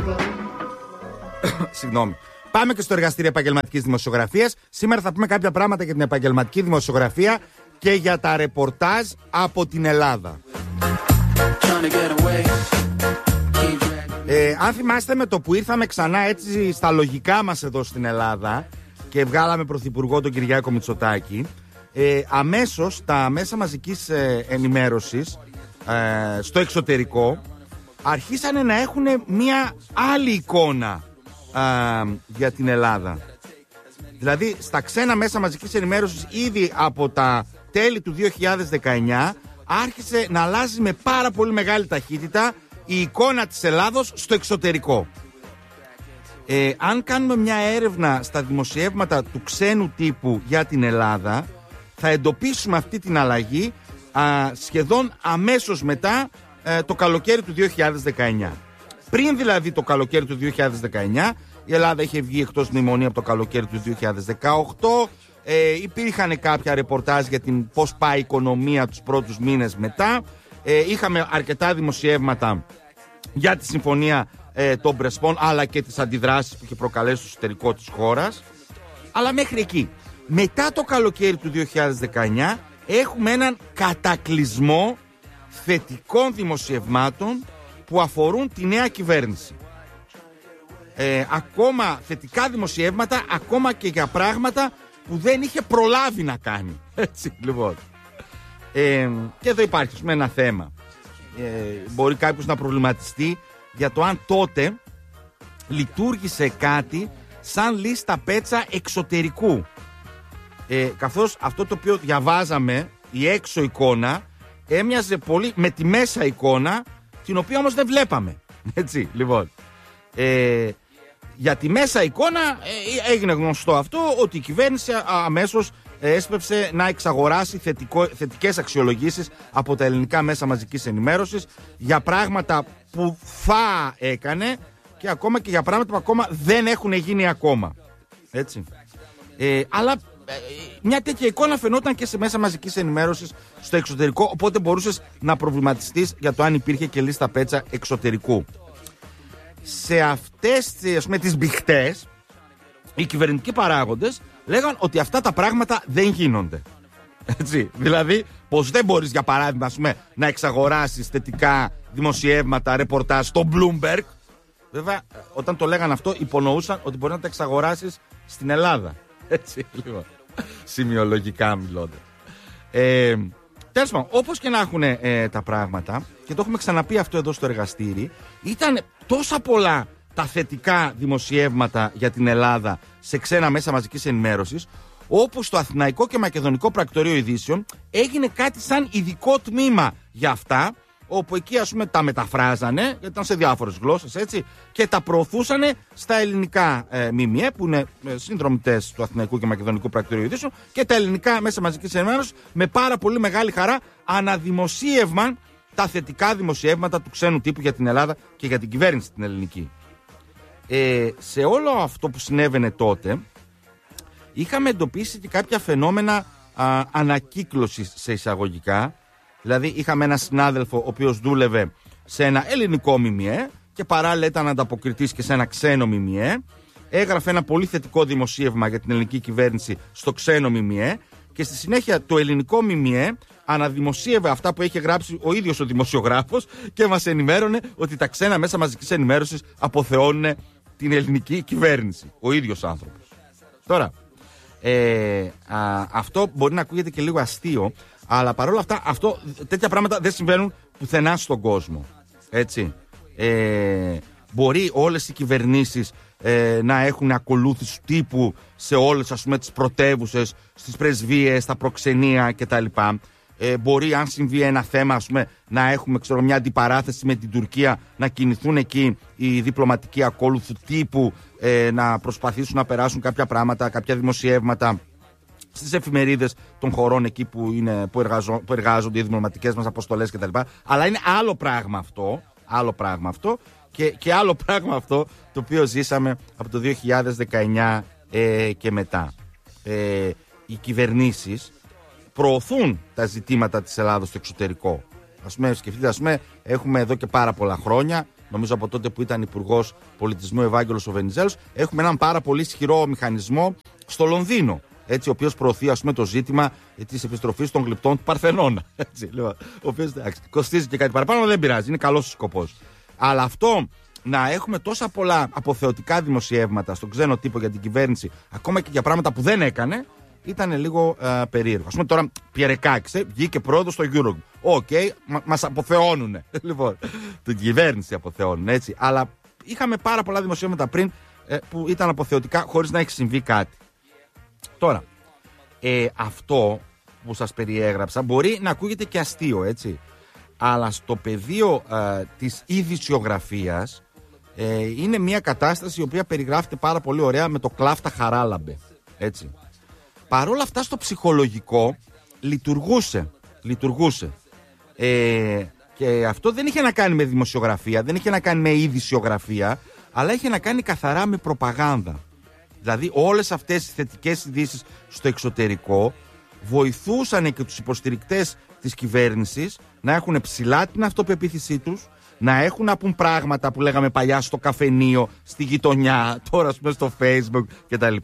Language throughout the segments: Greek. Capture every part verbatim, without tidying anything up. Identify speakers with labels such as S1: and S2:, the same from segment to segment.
S1: Συγγνώμη. Πάμε και στο εργαστήριο επαγγελματικής δημοσιογραφίας. Σήμερα θα πούμε κάποια πράγματα για την επαγγελματική δημοσιογραφία και για τα ρεπορτάζ από την Ελλάδα. Ε, αν θυμάστε, με το που ήρθαμε ξανά έτσι στα λογικά μας εδώ στην Ελλάδα και βγάλαμε πρωθυπουργό τον Κυριάκο Μητσοτάκη, ε, αμέσως τα μέσα μαζικής ε, ενημέρωσης ε, στο εξωτερικό αρχίσανε να έχουν μια άλλη εικόνα ε, για την Ελλάδα. Δηλαδή στα ξένα μέσα μαζικής ενημέρωσης ήδη από τα τέλη του δύο χιλιάδες δεκαεννιά άρχισε να αλλάζει με πάρα πολύ μεγάλη ταχύτητα η εικόνα της Ελλάδος στο εξωτερικό. Ε, αν κάνουμε μια έρευνα στα δημοσιεύματα του ξένου τύπου για την Ελλάδα, θα εντοπίσουμε αυτή την αλλαγή α, σχεδόν αμέσως μετά ε, το καλοκαίρι του δύο χιλιάδες δεκαεννιά. Πριν δηλαδή το καλοκαίρι του δύο χιλιάδες δεκαεννιά, η Ελλάδα είχε βγει εκτός μνημονίου από το καλοκαίρι του δύο χιλιάδες δεκαοκτώ. Ε, υπήρχαν κάποια ρεπορτάζ για την πώς πάει η οικονομία τους πρώτους μήνες μετά. Ε, είχαμε αρκετά δημοσιεύματα για τη συμφωνία ε, των Πρεσπών, αλλά και τις αντιδράσεις που είχε προκαλέσει στο εσωτερικό της χώρας. Αλλά μέχρι εκεί. Μετά το καλοκαίρι του δύο χιλιάδες δεκαεννιά έχουμε έναν κατακλυσμό θετικών δημοσιευμάτων που αφορούν τη νέα κυβέρνηση. Ε, ακόμα θετικά δημοσιεύματα, ακόμα και για πράγματα που δεν είχε προλάβει να κάνει. Έτσι, λοιπόν. Ε, και εδώ υπάρχει πούμε, ένα θέμα. Ε, μπορεί κάποιος να προβληματιστεί για το αν τότε λειτουργήσε κάτι σαν λίστα πέτσα εξωτερικού. Ε, καθώς αυτό το οποίο διαβάζαμε, η έξω εικόνα, έμοιαζε πολύ με τη μέσα εικόνα, την οποία όμως δεν βλέπαμε. Έτσι, λοιπόν. Ε, για τη μέσα εικόνα ε, έγινε γνωστό αυτό ότι η κυβέρνηση αμέσως έσπευσε να εξαγοράσει θετικό, θετικές αξιολογήσεις από τα ελληνικά μέσα μαζικής ενημέρωσης για πράγματα που θα έκανε και ακόμα και για πράγματα που ακόμα δεν έχουν γίνει ακόμα. Έτσι. Ε, αλλά ε, μια τέτοια εικόνα φαινόταν και σε μέσα μαζικής ενημέρωσης στο εξωτερικό, οπότε μπορούσες να προβληματιστείς για το αν υπήρχε και λίστα πέτσα εξωτερικού. Σε αυτές ας πούμε, τις μπιχτές, οι κυβερνητικοί παράγοντες λέγαν ότι αυτά τα πράγματα δεν γίνονται. Έτσι, δηλαδή, πως δεν μπορείς για παράδειγμα ας πούμε, να εξαγοράσεις θετικά δημοσιεύματα, ρεπορτάζ στο Bloomberg. Βέβαια, όταν το λέγαν αυτό, υπονοούσαν ότι μπορεί να τα εξαγοράσεις στην Ελλάδα. Έτσι, λοιπόν. Σημειολογικά μιλώντας. Ε, Τέλος πάντων, όπως και να έχουν ε, τα πράγματα, και το έχουμε ξαναπεί αυτό εδώ στο εργαστήρι, ήταν τόσα πολλά τα θετικά δημοσιεύματα για την Ελλάδα σε ξένα μέσα μαζικής ενημέρωσης, όπου στο Αθηναϊκό και Μακεδονικό Πρακτορείο Ειδήσεων έγινε κάτι σαν ειδικό τμήμα για αυτά, όπου εκεί ας πούμε τα μεταφράζανε, γιατί ήταν σε διάφορες γλώσσες έτσι, και τα προωθούσανε στα ελληνικά ε, ΜΜΕ, που είναι ε, συνδρομητές του Αθηναϊκού και Μακεδονικού Πρακτορείου Ειδήσεων, και τα ελληνικά μέσα μαζικής ενημέρωσης με πάρα πολύ μεγάλη χαρά αναδημοσίευμαν τα θετικά δημοσιεύματα του ξένου τύπου για την Ελλάδα και για την κυβέρνηση την ελληνική. Ε, σε όλο αυτό που συνέβαινε τότε, είχαμε εντοπίσει και κάποια φαινόμενα α, ανακύκλωσης σε εισαγωγικά. Δηλαδή είχαμε έναν συνάδελφο ο οποίος δούλευε σε ένα ελληνικό ΜΜΕ και παράλληλα ήταν ανταποκριτής και σε ένα ξένο ΜΜΕ. Έγραφε ένα πολύ θετικό δημοσίευμα για την ελληνική κυβέρνηση στο ξένο ΜΜΕ και στη συνέχεια το ελληνικό ΜΜΕ αναδημοσίευε αυτά που είχε γράψει ο ίδιος ο δημοσιογράφος και μας ενημέρωνε ότι τα ξένα μέσα μαζικής ενημέρωσης αποθεώνουν την ελληνική κυβέρνηση. Ο ίδιος άνθρωπος. Τώρα, ε, α, αυτό μπορεί να ακούγεται και λίγο αστείο, αλλά παρόλα αυτά αυτό, τέτοια πράγματα δεν συμβαίνουν πουθενά στον κόσμο. Έτσι. Ε, μπορεί όλες οι κυβερνήσεις ε, να έχουν ακολούθηση τύπου σε όλες ας πούμε, τις πρωτεύουσες, στις πρεσβείες, στα προξενία κτλ. Ε, μπορεί αν συμβεί ένα θέμα ας πούμε, να έχουμε ξέρω, μια αντιπαράθεση με την Τουρκία, να κινηθούν εκεί οι διπλωματικοί ακόλουθοι τύπου, ε, να προσπαθήσουν να περάσουν κάποια πράγματα, κάποια δημοσιεύματα στις εφημερίδες των χωρών εκεί που, είναι, που, εργαζό, που εργάζονται οι διπλωματικές μας αποστολές κτλ. Αλλά είναι άλλο πράγμα αυτό, άλλο πράγμα αυτό και, και άλλο πράγμα αυτό το οποίο ζήσαμε από το δύο χιλιάδες δεκαεννιά ε, και μετά. Ε, οι κυβερνήσεις προωθούν τα ζητήματα της Ελλάδος στο εξωτερικό. Ας πούμε, σκεφτείτε, ας πούμε, έχουμε εδώ και πάρα πολλά χρόνια νομίζω από τότε που ήταν υπουργός πολιτισμού Ευάγγελος ο Βενιζέλος. Έχουμε έναν πάρα πολύ ισχυρό μηχανισμό στο Λονδίνο, έτσι, ο οποίος προωθεί, ας πούμε, το ζήτημα της επιστροφής των γλυπτών του Παρθενώνα. Έτσι, λοιπόν, ο οποίος, εντάξει, κοστίζει και κάτι παραπάνω, αλλά δεν πειράζει, είναι καλός ο σκοπός. Αλλά αυτό, να έχουμε τόσα πολλά αποθεωτικά δημοσιεύματα στον ξένο τύπο για την κυβέρνηση, ακόμα και για πράγματα που δεν έκανε, ήταν λίγο uh, περίεργο. Ας πούμε τώρα, Πιερεκάκης βγήκε πρόεδρος στο Eurogroup. Οκ, okay, μα, μας αποθεώνουνε. Λοιπόν, την κυβέρνηση αποθεώνουν, έτσι. Αλλά είχαμε πάρα πολλά δημοσιεύματα πριν ε, που ήταν αποθεωτικά χωρίς να έχει συμβεί κάτι. Τώρα, ε, αυτό που σας περιέγραψα μπορεί να ακούγεται και αστείο, έτσι. Αλλά στο πεδίο ε, της ειδησιογραφίας ε, είναι μια κατάσταση η οποία περιγράφεται πάρα πολύ ωραία με το κλάφτα χαράλαμπε, έτσι. Παρ' όλα αυτά στο ψυχολογικό λειτουργούσε, λειτουργούσε. Ε, και αυτό δεν είχε να κάνει με δημοσιογραφία, δεν είχε να κάνει με ειδησιογραφία, αλλά είχε να κάνει καθαρά με προπαγάνδα. Δηλαδή όλες αυτές οι θετικές ειδήσεις στο εξωτερικό βοηθούσαν και τους υποστηρικτές της κυβέρνησης να έχουν ψηλά την αυτοπεποίθησή τους, να έχουν να πουν πράγματα που λέγαμε παλιά στο καφενείο, στη γειτονιά, τώρα ας πούμε στο Facebook κτλ.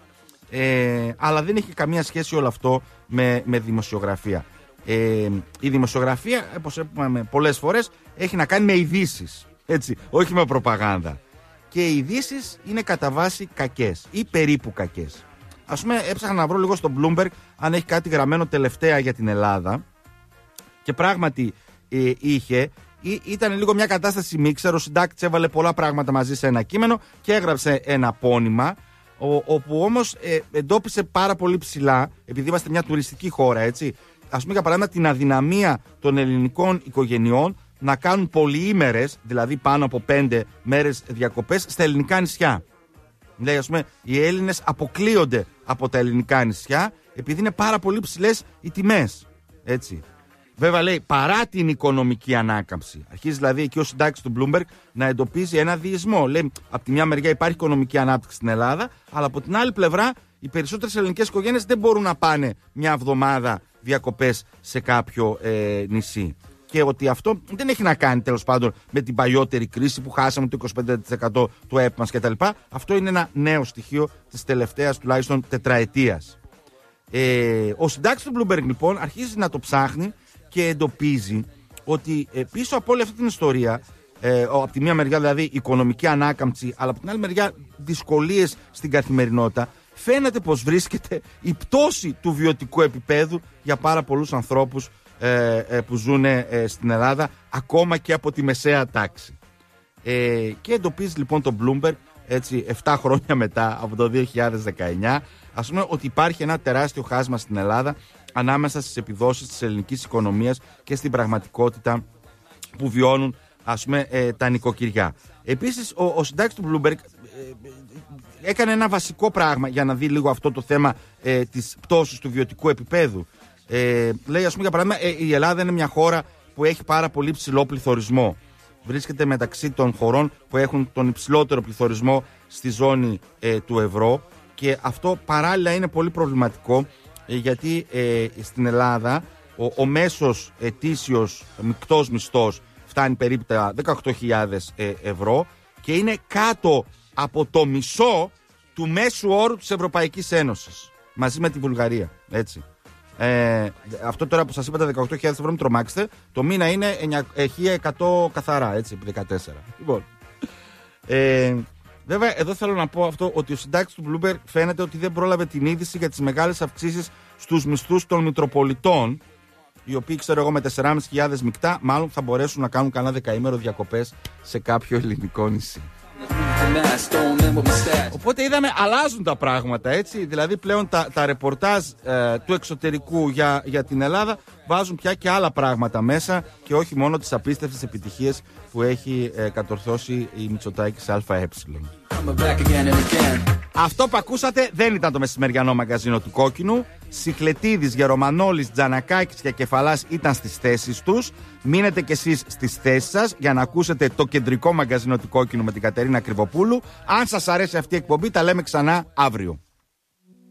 S1: Ε, αλλά δεν έχει καμία σχέση όλο αυτό με, με δημοσιογραφία. Ε, η δημοσιογραφία, όπως είπαμε πολλές φορές, έχει να κάνει με ειδήσεις, έτσι, όχι με προπαγάνδα. Και οι ειδήσεις είναι κατά βάση κακές ή περίπου κακές. Ας πούμε, έψαχνα να βρω λίγο στο Bloomberg αν έχει κάτι γραμμένο τελευταία για την Ελλάδα. Και πράγματι ε, είχε, ή, ήταν λίγο μια κατάσταση μίξερ. Ο συντάκτης έβαλε πολλά πράγματα μαζί σε ένα κείμενο και έγραψε ένα πόνημα, ο, όπου όμως ε, εντόπισε πάρα πολύ ψηλά, επειδή είμαστε μια τουριστική χώρα, έτσι. Ας πούμε, για παράδειγμα, την αδυναμία των ελληνικών οικογενειών να κάνουν πολυήμερες, δηλαδή πάνω από πέντε μέρες διακοπές στα ελληνικά νησιά. Λέει, ας πούμε, οι Έλληνες αποκλείονται από τα ελληνικά νησιά επειδή είναι πάρα πολύ ψηλές οι τιμές. Έτσι. Βέβαια, λέει, παρά την οικονομική ανάκαμψη. Αρχίζει δηλαδή εκεί ο συντάκτης του Bloomberg να εντοπίζει ένα διεισμό. Λέει, από τη μια μεριά υπάρχει οικονομική ανάπτυξη στην Ελλάδα, αλλά από την άλλη πλευρά οι περισσότερες ελληνικές οικογένειες δεν μπορούν να πάνε μια εβδομάδα διακοπές σε κάποιο ε, νησί. Και ότι αυτό δεν έχει να κάνει τέλος πάντων με την παλιότερη κρίση που χάσαμε το είκοσι πέντε τοις εκατό του ΕΠ μας κτλ. Αυτό είναι ένα νέο στοιχείο της τελευταίας τουλάχιστον τετραετίας. Ε, ο συντάκτης του Bloomberg λοιπόν αρχίζει να το ψάχνει και εντοπίζει ότι ε, πίσω από όλη αυτή την ιστορία, ε, από τη μία μεριά δηλαδή οικονομική ανάκαμψη, αλλά από την άλλη μεριά δυσκολίες στην καθημερινότητα, φαίνεται πως βρίσκεται η πτώση του βιωτικού επίπεδου για πάρα πολλούς ανθρώπους ε, ε, που ζουν ε, στην Ελλάδα, ακόμα και από τη μεσαία τάξη. Ε, και εντοπίζει λοιπόν το Bloomberg, έτσι, επτά χρόνια μετά, από το δύο χιλιάδες δεκαεννιά, ας πούμε ότι υπάρχει ένα τεράστιο χάσμα στην Ελλάδα ανάμεσα στις επιδόσεις της ελληνικής οικονομίας και στην πραγματικότητα που βιώνουν, ας πούμε, ε, τα νοικοκυριά. Επίσης, ο, ο συντάκτης του Bloomberg ε, έκανε ένα βασικό πράγμα για να δει λίγο αυτό το θέμα ε, της πτώσης του βιωτικού επίπεδου. Ε, λέει, ας πούμε, για παράδειγμα, ε, η Ελλάδα είναι μια χώρα που έχει πάρα πολύ ψηλό πληθωρισμό. Βρίσκεται μεταξύ των χωρών που έχουν τον υψηλότερο πληθωρισμό στη ζώνη ε, του ευρώ, και αυτό παράλληλα είναι πολύ προβληματικό, ε, γιατί ε, στην Ελλάδα ο, ο μέσος ετήσιος μεικτός μισθός φτάνει περίπου τα δεκαοκτώ χιλιάδες ε, ευρώ και είναι κάτω από το μισό του μέσου όρου της Ευρωπαϊκής Ένωσης, μαζί με τη Βουλγαρία, έτσι. Ε, αυτό τώρα που σας είπα, τα δεκαοκτώ χιλιάδες ευρώ, μην τρομάξετε, το μήνα είναι χίλια εκατό καθαρά, έτσι, επί δεκατέσσερα. Λοιπόν, ε, βέβαια εδώ θέλω να πω αυτό, ότι ο συντάκτης του Bloomberg φαίνεται ότι δεν πρόλαβε την είδηση για τις μεγάλες αυξήσεις στους μισθούς των Μητροπολιτών, οι οποίοι, ξέρω εγώ, με τέσσερις χιλιάδες πεντακόσια μεικτά μάλλον θα μπορέσουν να κάνουν κανένα δεκαήμερο διακοπές σε κάποιο ελληνικό νησί. Οπότε είδαμε, αλλάζουν τα πράγματα, έτσι. Δηλαδή πλέον τα, τα ρεπορτάζ ε, του εξωτερικού για, για την Ελλάδα βάζουν πια και άλλα πράγματα μέσα και όχι μόνο τις απίστευτες επιτυχίες που έχει ε, κατορθώσει η Μητσοτάκης ΑΕ. Αυτό που ακούσατε δεν ήταν το μεσημεριανό μαγκαζίνο του Κόκκινου. Σιχλετίδης, Γερομανόλης, Τζανακάκης και Κεφαλάς ήταν στις θέσεις τους. Μείνετε κι εσείς στις θέσεις σας για να ακούσετε το κεντρικό μαγκαζίνο του Κόκκινου με την Κατερίνα Κρυβοπούλου. Αν σας αρέσει αυτή η εκπομπή, τα λέμε ξανά αύριο.